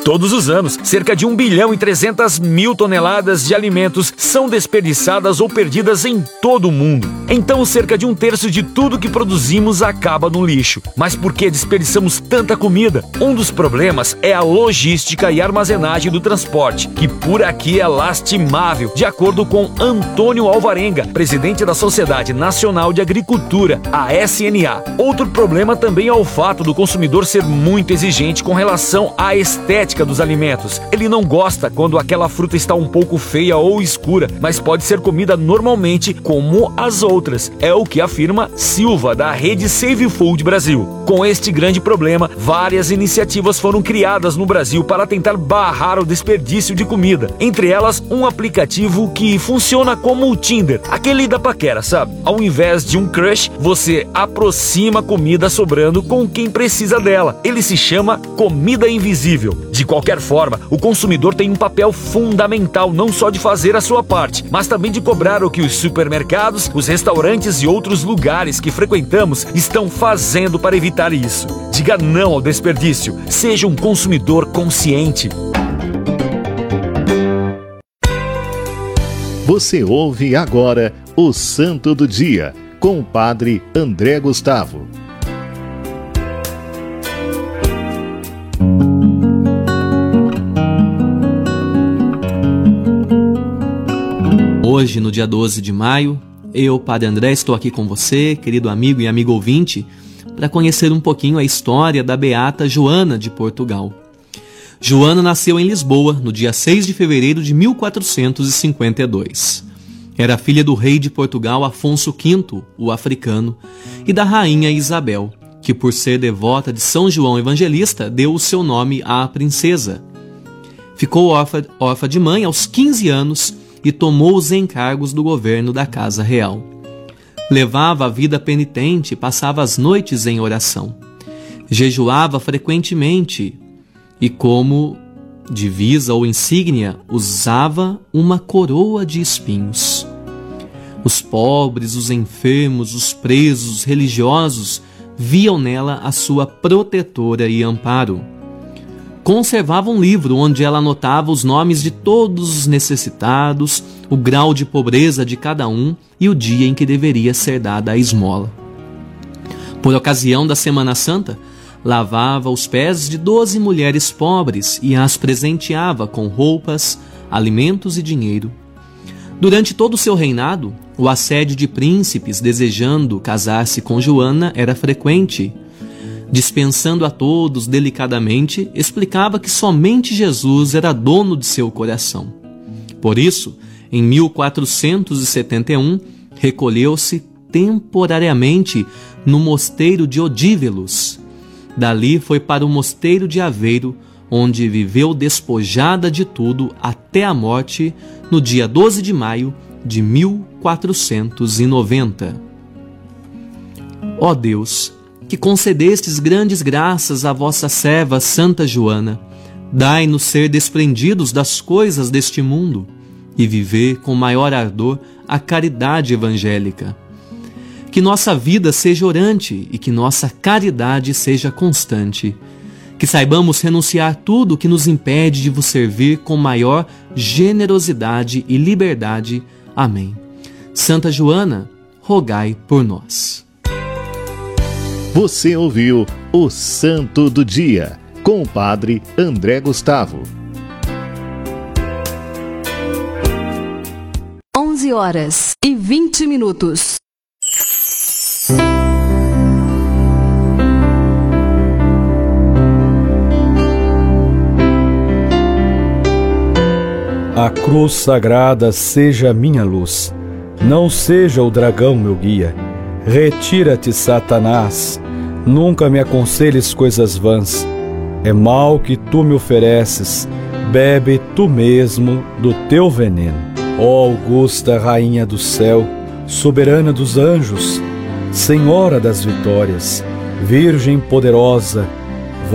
Todos os anos, cerca de 1 bilhão e 300 mil toneladas de alimentos são desperdiçadas ou perdidas em todo o mundo. Então, cerca de 1/3 de tudo que produzimos acaba no lixo. Mas por que desperdiçamos tanta comida? Um dos problemas é a logística e armazenagem do transporte, que por aqui é lastimável, de acordo com Antônio Alvarenga, presidente da Sociedade Nacional de Agricultura, a SNA. Outro problema também é o fato do consumidor ser muito exigente com relação à estética dos alimentos. Ele não gosta quando aquela fruta está um pouco feia ou escura, mas pode ser comida normalmente como as outras. É o que afirma Silva, da rede Save Food Brasil. Com este grande problema, várias iniciativas foram criadas no Brasil para tentar barrar o desperdício de comida. Entre elas, um aplicativo que funciona como o Tinder, aquele da paquera, sabe? Ao invés de um crush, você aproxima a comida sobrando com quem precisa dela. Ele se chama Comida Invisível. De qualquer forma, o consumidor tem um papel fundamental não só de fazer a sua parte, mas também de cobrar o que os supermercados, os restaurantes e outros lugares que frequentamos estão fazendo para evitar isso. Diga não ao desperdício. Seja um consumidor consciente. Você ouve agora o Santo do Dia, com o Padre André Gustavo. Hoje, no dia 12 de maio, eu, Padre André, estou aqui com você, querido amigo e amigo ouvinte, para conhecer um pouquinho a história da beata Joana de Portugal. Joana nasceu em Lisboa, no dia 6 de fevereiro de 1452. Era filha do rei de Portugal Afonso V, o africano, e da rainha Isabel, que por ser devota de São João Evangelista, deu o seu nome à princesa. Ficou órfã de mãe aos 15 anos e tomou os encargos do governo da Casa Real. Levava a vida penitente e passava as noites em oração. Jejuava frequentemente e, como divisa ou insígnia, usava uma coroa de espinhos. Os pobres, os enfermos, os presos, os religiosos viam nela a sua protetora e amparo. Conservava um livro onde ela anotava os nomes de todos os necessitados, o grau de pobreza de cada um e o dia em que deveria ser dada a esmola. Por ocasião da Semana Santa, lavava os pés de 12 mulheres pobres e as presenteava com roupas, alimentos e dinheiro. Durante todo o seu reinado, o assédio de príncipes desejando casar-se com Joana era frequente. Dispensando a todos delicadamente, explicava que somente Jesus era dono de seu coração. Por isso, em 1471, recolheu-se temporariamente no mosteiro de Odívelos. Dali foi para o mosteiro de Aveiro, onde viveu despojada de tudo até a morte, no dia 12 de maio de 1490. Ó Deus, que concedestes grandes graças à vossa serva Santa Joana, dai-nos ser desprendidos das coisas deste mundo e viver com maior ardor a caridade evangélica. Que nossa vida seja orante e que nossa caridade seja constante. Que saibamos renunciar tudo que nos impede de vos servir com maior generosidade e liberdade. Amém. Santa Joana, rogai por nós. Você ouviu o Santo do Dia, com o Padre André Gustavo. 11h20. A cruz sagrada seja minha luz, não seja o dragão meu guia. Retira-te, Satanás, nunca me aconselhes coisas vãs. É mal que tu me ofereces, bebe tu mesmo do teu veneno. Ó augusta Rainha do céu, soberana dos anjos, Senhora das vitórias, Virgem poderosa,